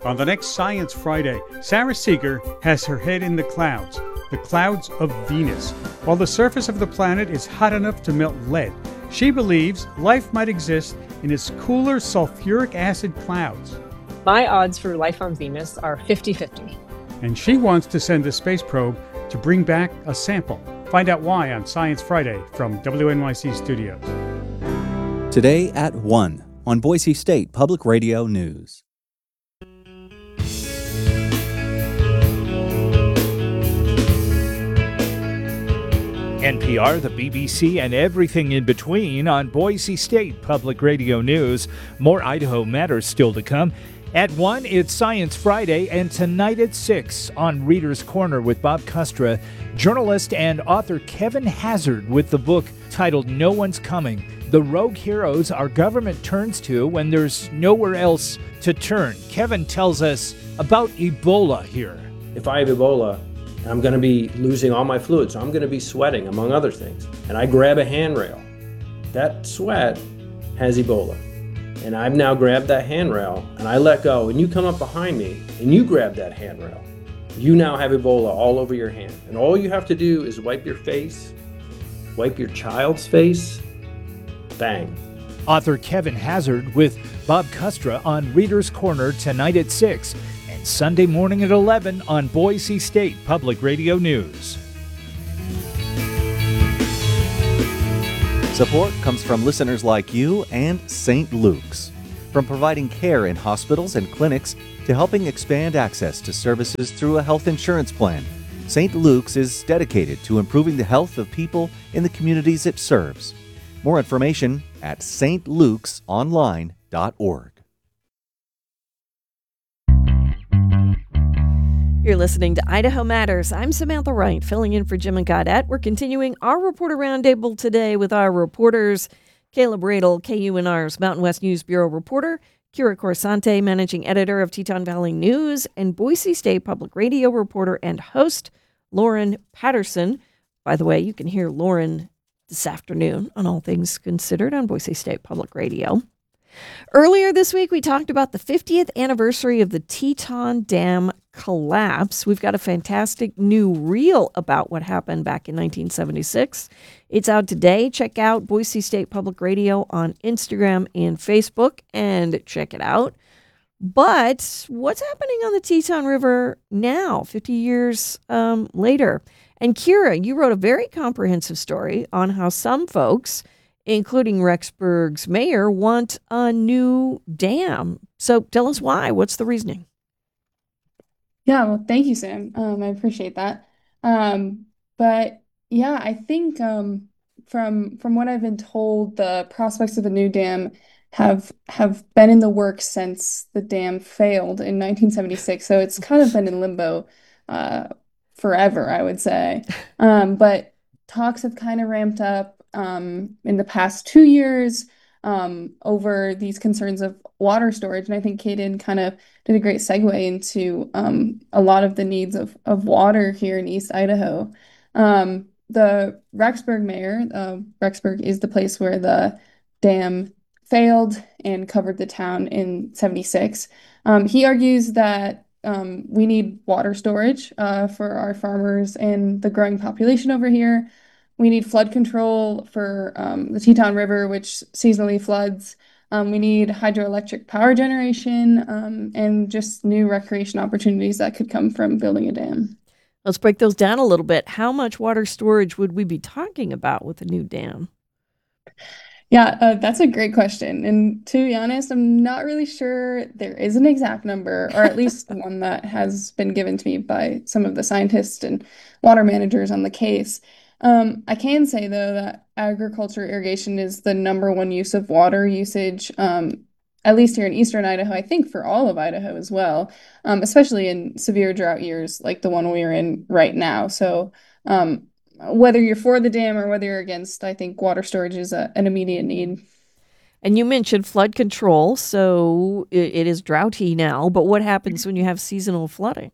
On the next Science Friday, Sarah Seeger has her head in the clouds of Venus. While the surface of the planet is hot enough to melt lead, she believes life might exist in its cooler sulfuric acid clouds. My odds for life on Venus are 50-50. And she wants to send a space probe to bring back a sample. Find out why on Science Friday from WNYC Studios. Today at 1 on Boise State Public Radio News. NPR, the BBC, and everything in between on Boise State Public Radio News. More Idaho Matters still to come. At 1, it's Science Friday, and tonight at 6 on Reader's Corner with Bob Kustra, journalist and author Kevin Hazard with the book titled No One's Coming, the rogue heroes our government turns to when there's nowhere else to turn. Kevin tells us about Ebola here. If I have Ebola, I'm going to be losing all my fluids, so I'm going to be sweating, among other things. And I grab a handrail. That sweat has Ebola. And I've now grabbed that handrail, and I let go, and you come up behind me, and you grab that handrail. You now have Ebola all over your hand. And all you have to do is wipe your face, wipe your child's face, bang. Author Kevin Hazard with Bob Kustra on Reader's Corner tonight at 6. Sunday morning at 11 on Boise State Public Radio News. Support comes from listeners like you and St. Luke's. From providing care in hospitals and clinics to helping expand access to services through a health insurance plan, St. Luke's is dedicated to improving the health of people in the communities it serves. More information at stlukesonline.org. You're listening to Idaho Matters. I'm Samantha Wright, filling in for Jim and Gaudette. We're continuing our reporter roundtable today with our reporters, Caleb Radel, KUNR's Mountain West News Bureau reporter, Kira Corsante, managing editor of Teton Valley News, and Boise State Public Radio reporter and host, Lauren Patterson. By the way, you can hear Lauren this afternoon on All Things Considered on Boise State Public Radio. Earlier this week, we talked about the 50th anniversary of the Teton Dam collapse. We've got a fantastic new reel about what happened back in 1976. It's out today. Check out Boise State Public Radio on Instagram and Facebook and check it out. But what's happening on the Teton River now, 50 years later? And Kira, you wrote a very comprehensive story on how some folks, including Rexburg's mayor, want a new dam. So tell us why. What's the reasoning? Yeah, well, thank you, Sam. I appreciate that. But yeah, I think from what I've been told, the prospects of a new dam have been in the works since the dam failed in 1976. So it's kind of been in limbo forever, I would say. But talks have kind of ramped up in the past 2 years over these concerns of water storage. And I think Kaden kind of did a great segue into a lot of the needs of water here in East Idaho. The Rexburg mayor, Rexburg is the place where the dam failed and covered the town in 76. He argues that we need water storage for our farmers and the growing population over here. We need flood control for the Teton River, which seasonally floods. We need hydroelectric power generation and just new recreation opportunities that could come from building a dam. Let's break those down a little bit. How much water storage would we be talking about with a new dam? Yeah, that's a great question. And to be honest, I'm not really sure there is an exact number, or at least one that has been given to me by some of the scientists and water managers on the case. I can say, though, that agriculture irrigation is the number one use of water usage, at least here in Eastern Idaho, I think for all of Idaho as well, especially in severe drought years like the one we're in right now. So whether you're for the dam or whether you're against, I think water storage is an immediate need. And you mentioned flood control, so it is droughty now, but what happens when you have seasonal flooding?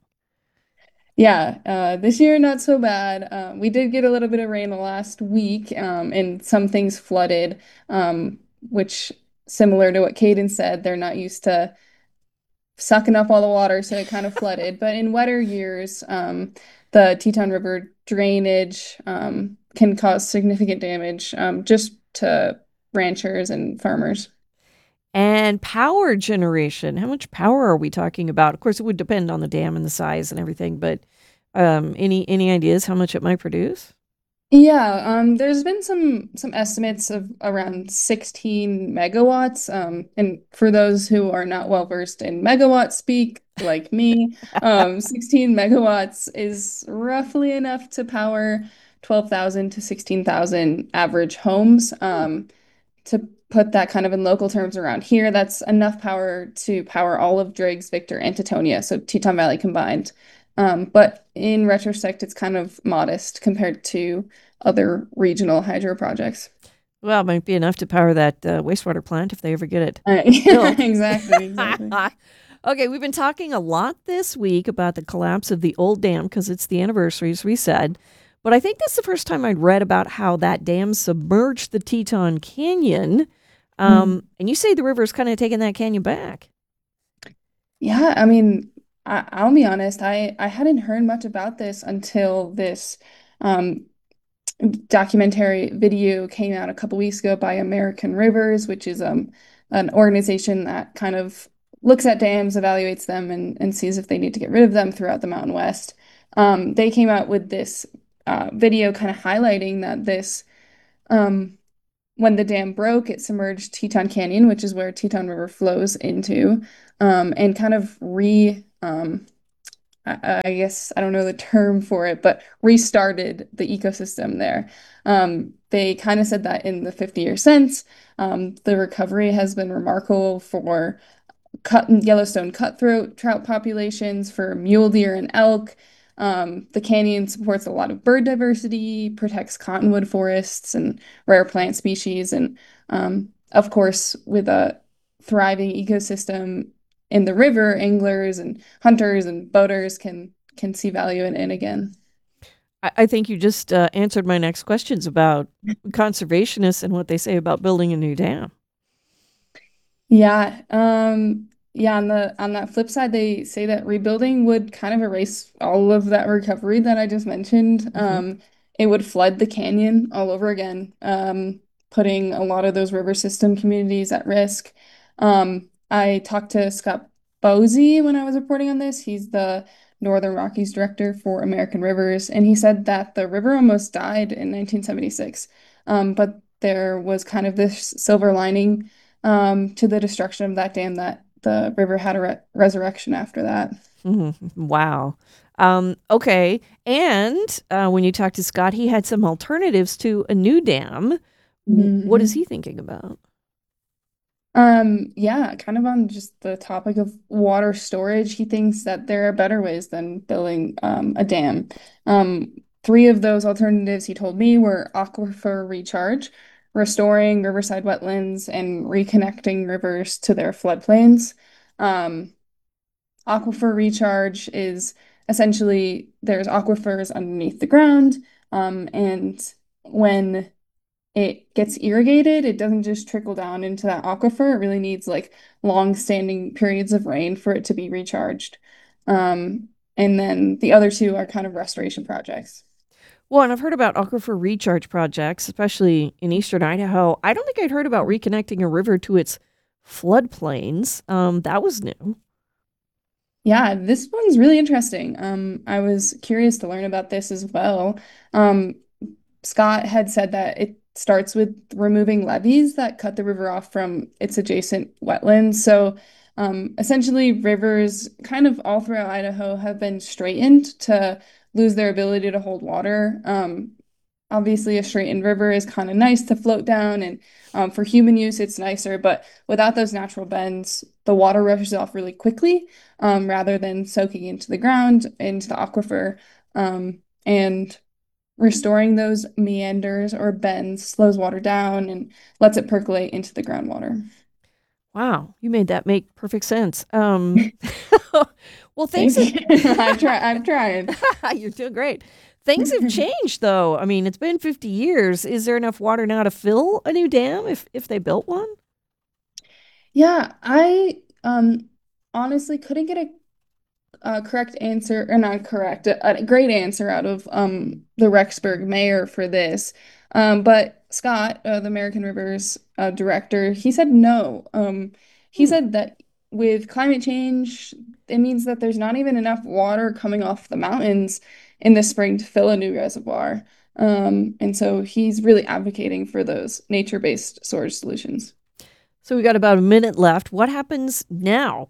Yeah, this year not so bad. We did get a little bit of rain the last week, and some things flooded, which, similar to what Caden said, they're not used to sucking up all the water, so it kind of flooded. But in wetter years, the Teton River drainage can cause significant damage just to ranchers and farmers. And power generation. How much power are we talking about? Of course, it would depend on the dam and the size and everything, but any ideas how much it might produce? Yeah, there's been some estimates of around 16 megawatts. And for those who are not well versed in megawatt speak, like me, 16 megawatts is roughly enough to power 12,000 to 16,000 average homes. To put that kind of in local terms around here, that's enough power to power all of Driggs, Victor, and Teutonia, so Teton Valley combined. But in retrospect, it's kind of modest compared to other regional hydro projects. Well, it might be enough to power that wastewater plant if they ever get it Yeah, built. exactly. Okay, we've been talking a lot this week about the collapse of the old dam because it's the anniversary, as we said. But I think this is the first time I'd read about how that dam submerged the Teton Canyon. And you say the river's kind of taking that canyon back. Yeah, I mean, I'll be honest, I hadn't heard much about this until this um, documentary video came out a couple weeks ago by American Rivers, which is an organization that kind of looks at dams, evaluates them, and sees if they need to get rid of them throughout the Mountain West. They came out with this video kind of highlighting that this um, when the dam broke, it submerged Teton Canyon, which is where Teton River flows into, and kind of I guess I don't know the term for it, but restarted the ecosystem there. They kind of said that in the 50-year since, the recovery has been remarkable for Yellowstone cutthroat trout populations, for mule deer and elk. The canyon supports a lot of bird diversity, protects cottonwood forests and rare plant species, and of course, with a thriving ecosystem in the river, anglers and hunters and boaters can see value in it again. I think you just answered my next questions about conservationists and what they say about building a new dam. Yeah, yeah, on that flip side, they say that rebuilding would kind of erase all of that recovery that I just mentioned. Hmm. It would flood the canyon all over again, putting a lot of those river system communities at risk. I talked to Scott Bosey when I was reporting on this. He's the Northern Rockies director for American Rivers, and he said that the river almost died in 1976. But there was kind of this silver lining to the destruction of that dam that the river had a resurrection after that. Wow. Okay. And when you talked to Scott, he had some alternatives to a new dam. What is Mhm. he thinking about? Yeah, kind of on just the topic of water storage, he thinks that there are better ways than building a dam. Three of those alternatives he told me were aquifer recharge, restoring riverside wetlands, and reconnecting rivers to their floodplains. Um, Aquifer recharge is essentially there's aquifers underneath the ground, and when it gets irrigated, it doesn't just trickle down into that aquifer. It really needs like long-standing periods of rain for it to be recharged. And then the other two are kind of restoration projects. Well, and I've heard about aquifer recharge projects, especially in eastern Idaho. I don't think I'd heard about reconnecting a river to its floodplains. That was new. Yeah, this one's really interesting. I was curious to learn about this as well. Um, Scott had said that it starts with removing levees that cut the river off from its adjacent wetlands. So essentially, rivers kind of all throughout Idaho have been straightened to lose their ability to hold water. Obviously, a straightened river is kind of nice to float down, and for human use, it's nicer. But without those natural bends, the water rushes off really quickly, rather than soaking into the ground, into the aquifer. And restoring those meanders or bends slows water down and lets it percolate into the groundwater. Wow, you made that make perfect sense. Well, things Thank have you. I'm trying. you're doing great. Things have changed, though. I mean, it's been 50 years. Is there enough water now to fill a new dam if they built one? Yeah, I honestly couldn't get a correct answer, or not correct, a great answer out of the Rexburg mayor for this. But Scott, the American Rivers director, he said no. He said that with climate change, it means that there's not even enough water coming off the mountains in the spring to fill a new reservoir. And so he's really advocating for those nature-based storage solutions. So we got about a minute left. What happens now?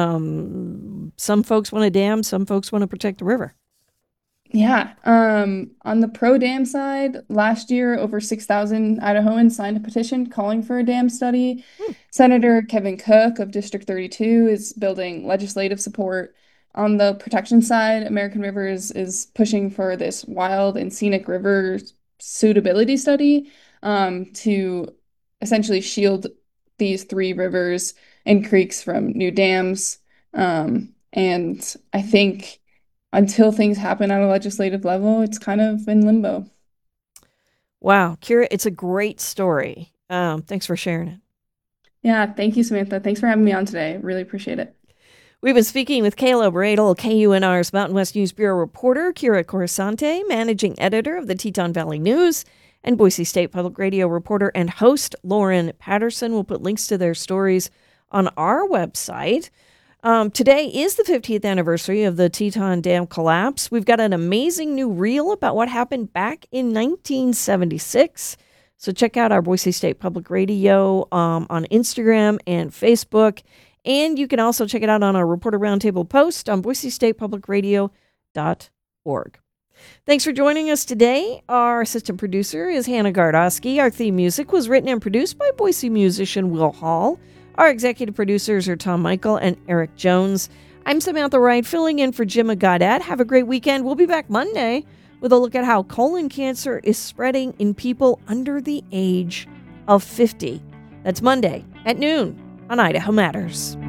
Some folks want a dam, some folks want to protect the river. Yeah. On the pro dam side, last year over 6,000 Idahoans signed a petition calling for a dam study. Senator Kevin Cook of District 32 is building legislative support. On the protection side, American Rivers is pushing for this wild and scenic river suitability study to essentially shield these three rivers and creeks from new dams. And I think until things happen at a legislative level, it's kind of in limbo. Wow, Kira, it's a great story. Thanks for sharing it. Yeah, thank you, Samantha. Thanks for having me on today. Really appreciate it. We've been speaking with Caleb Radel, KUNR's Mountain West News Bureau reporter, Kira Corsante, managing editor of the Teton Valley News, and Boise State Public Radio reporter and host Lauren Patterson. We'll put links to their stories on our website. Today is the 50th anniversary of the Teton Dam collapse. We've got an amazing new reel about what happened back in 1976. So check out our Boise State Public Radio on Instagram and Facebook. And you can also check it out on our Reporter Roundtable post on boisestatepublicradio.org. Thanks for joining us today. Our assistant producer is Hannah Gardosky. Our theme music was written and produced by Boise musician Will Hall. Our executive producers are Tom Michael and Eric Jones. I'm Samantha Wright, filling in for Jim Gaudet. Have a great weekend. We'll be back Monday with a look at how colon cancer is spreading in people under the age of 50. That's Monday at noon on Idaho Matters.